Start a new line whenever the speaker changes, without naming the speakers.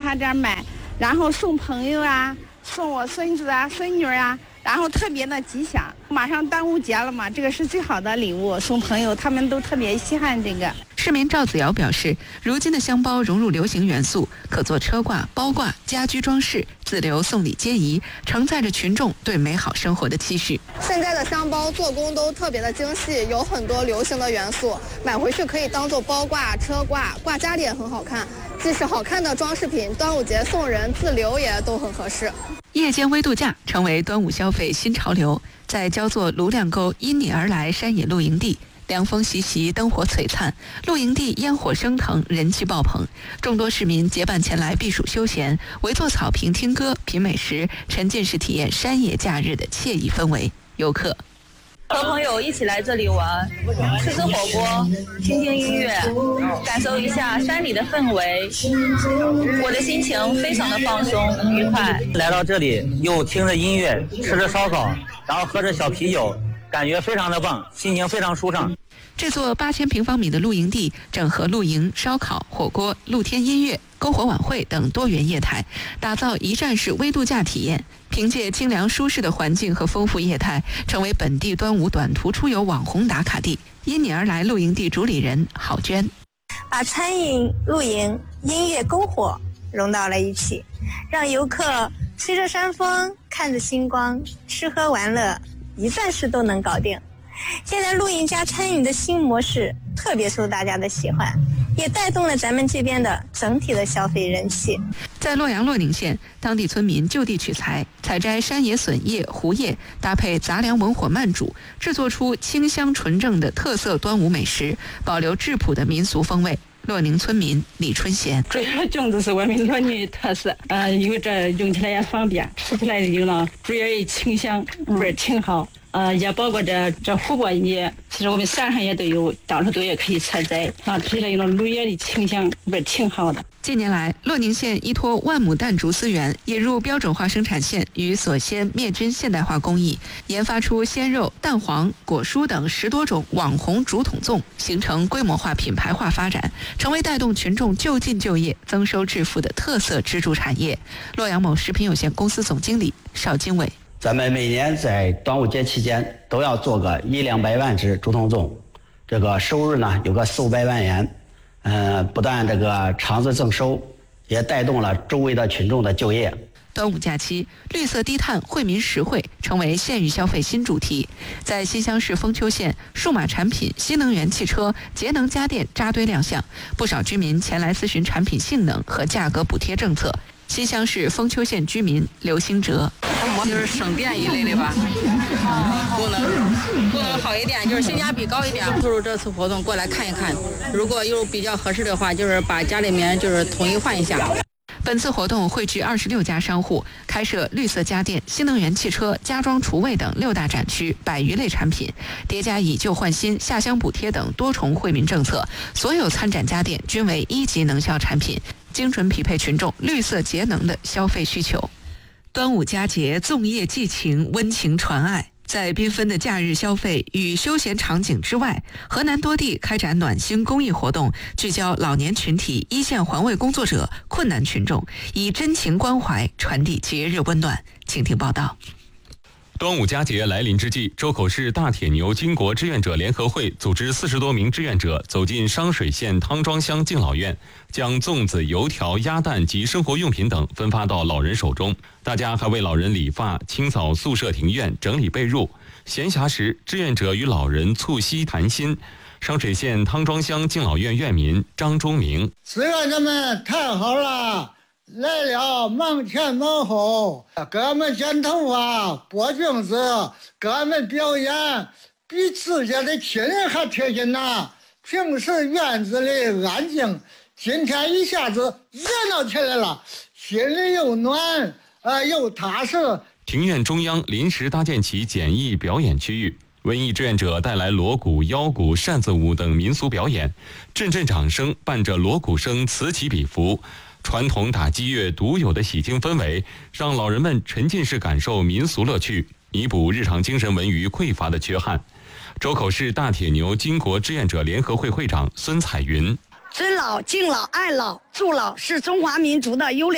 他这儿买，然后送朋友啊，送我孙子啊、孙女啊，然后特别的吉祥。马上端午节了嘛，这个是最好的礼物，送朋友他们都特别稀罕这个。
市民赵子尧表示，如今的香包融入流行元素，可做车挂、包挂、家居装饰，自留送礼皆宜，承载着群众对美好生活的期许。
现在的香包做工都特别的精细，有很多流行的元素，买回去可以当做包挂、车挂，挂家里也很好看。既是好看的装饰品，端午节送人自留也都很合适。
夜间微度假成为端午消费新潮流，在焦作卢亮沟因你而来山野露营地，凉风习习，灯火璀璨，露营地烟火升腾，人气爆棚。众多市民结伴前来避暑休闲，围坐草坪听歌、品美食，沉浸式体验山野假日的惬意氛围。游客
和朋友一起来这里玩，吃吃火锅，听听音乐，感受一下山里的氛围，我的心情非常的放松愉快。
来到这里又听着音乐，吃着烧烤，然后喝着小啤酒，感觉非常的棒，心情非常舒畅。
这座8000平方米的露营地整合露营、烧烤、火锅、露天音乐、篝火晚会等多元业态，打造一站式微度假体验。凭借清凉舒适的环境和丰富业态，成为本地端午短途出游网红打卡地。因你而来露营地主理人郝娟，
把餐饮、露营、音乐、篝火融到了一起，让游客吹着山风，看着星光，吃喝玩乐一站式都能搞定。现在露营加餐饮的新模式特别受大家的喜欢，也带动了咱们这边的整体的消费人气。
在洛阳洛宁县，当地村民就地取材，采摘山野笋叶、胡叶，搭配杂粮文火慢煮，制作出清香纯正的特色端午美食，保留质朴的民俗风味。洛宁村民李春贤，
主要粽子是我们洛宁特色，因为这用起来也方便，吃起来有了主要也清香，味儿挺好。也包括这胡萝叶，其实我们山上也都有，到处都也可以采摘吃起来有了绿叶的清香，味儿挺好的。
近年来，洛宁县依托万亩弹竹资源，引入标准化生产线与锁鲜灭菌现代化工艺，研发出鲜肉、蛋黄、果蔬等10多种网红竹筒粽，形成规模化品牌化发展，成为带动群众就近就业、增收致富的特色支柱产业。洛阳某食品有限公司总经理邵经纬，
咱们每年在端午节期间都要做个100-200万只竹筒粽，这个收入呢有个400-500万元。不但这个厂子增收，也带动了周围的群众的就业。
端午假期，绿色低碳、惠民实惠成为县域消费新主题。在新乡市丰丘县，数码产品、新能源汽车、节能家电扎堆亮相，不少居民前来咨询产品性能和价格补贴政策。新乡市丰丘县居民刘兴哲，
就是省电一类的吧，功能好一点，就是性价比高一点。不如这次活动过来看一看，如果有比较合适的话，就是把家里面就是统一换一下。
本次活动汇聚26家商户，开设绿色家电、新能源汽车、家装厨卫等6大展区，100余类产品，叠加以旧换新、下乡补贴等多重惠民政策，所有参展家电均为1级能效产品，精准匹配群众绿色节能的消费需求。端午佳节，粽叶寄情，温情传爱。在缤纷的假日消费与休闲场景之外，河南多地开展暖心公益活动，聚焦老年群体、一线环卫工作者、困难群众，以真情关怀传递节日温暖。请听报道。
端午佳节来临之际，周口市大铁牛巾帼志愿者联合会组织40多名志愿者走进商水县汤庄乡敬老院，将粽子、油条、鸭蛋及生活用品等分发到老人手中。大家还为老人理发、清扫宿舍庭院、整理被褥。闲暇时，志愿者与老人促膝谈心。商水县汤庄乡敬老院院民张忠明：
志愿者们太好了，来了忙前忙后，给俺们剪头发、剥镜子，给俺们表演，比自家的亲人还贴近呐。平时院子里安静，今天一下子热闹起来了，心里又暖又踏实。
庭院中央临时搭建起简易表演区域，文艺志愿者带来锣鼓、腰鼓、扇子舞等民俗表演，阵阵掌声伴着锣鼓声此起彼伏。传统打击乐独有的喜庆氛围，让老人们沉浸式感受民俗乐趣，弥补日常精神文娱匮乏的缺憾。周口市大铁牛巾帼志愿者联合会会长孙彩云：
尊老、敬老、爱老、助老是中华民族的优良